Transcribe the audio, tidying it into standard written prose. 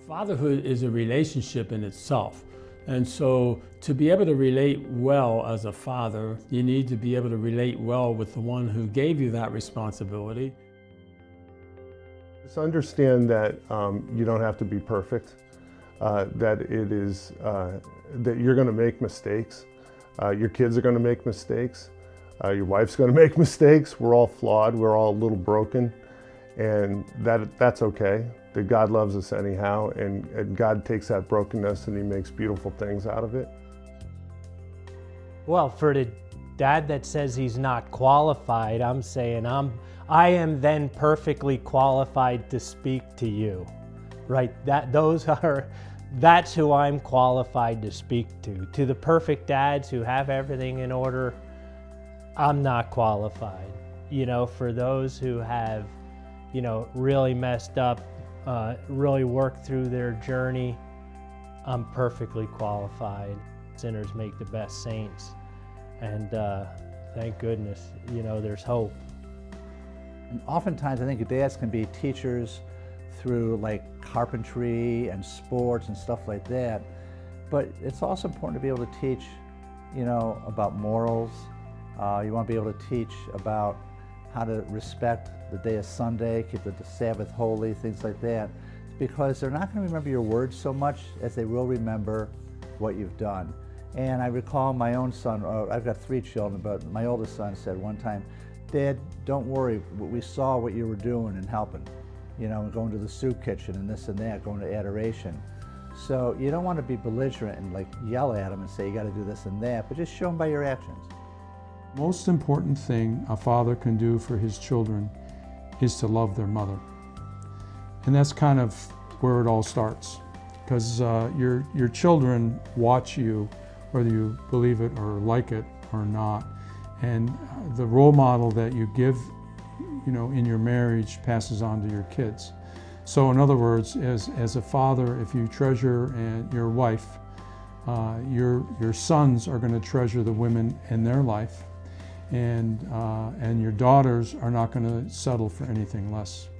Fatherhood is a relationship in itself. And so to be able to relate well as a father, you need to be able to relate well with the one who gave you that responsibility. Just understand that you don't have to be perfect, that you're going to make mistakes. Your kids are going to make mistakes. Your wife's going to make mistakes. We're all flawed. We're all a little broken. And that's okay. That God loves us anyhow, and God takes that brokenness and He makes beautiful things out of it. Well, for the dad that says he's not qualified, I'm saying I am then perfectly qualified to speak to you, right? That's who I'm qualified to speak to. To the perfect dads who have everything in order, I'm not qualified. You know, for those who have, you know, really messed up, really worked through their journey, I'm perfectly qualified. Sinners make the best saints. And thank goodness, you know, there's hope. And oftentimes I think dads can be teachers through like carpentry and sports and stuff like that. But it's also important to be able to teach, you know, about morals. You want to be able to teach about how to respect the day of Sunday, keep the Sabbath holy, things like that. Because they're not going to remember your words so much as they will remember what you've done. And I recall my own son, I've got 3 children, but my oldest son said one time, "Dad, don't worry, we saw what you were doing and helping. You know, going to the soup kitchen and this and that, going to adoration." So you don't want to be belligerent and like yell at them and say you got to do this and that, but just show them by your actions. Most important thing a father can do for his children is to love their mother. And that's kind of where it all starts. Because your children watch you, whether you believe it or like it or not. And the role model that you give, you know, in your marriage passes on to your kids. So in other words, as a father, if you treasure your wife, your sons are going to treasure the women in their life. And your daughters are not going to settle for anything less.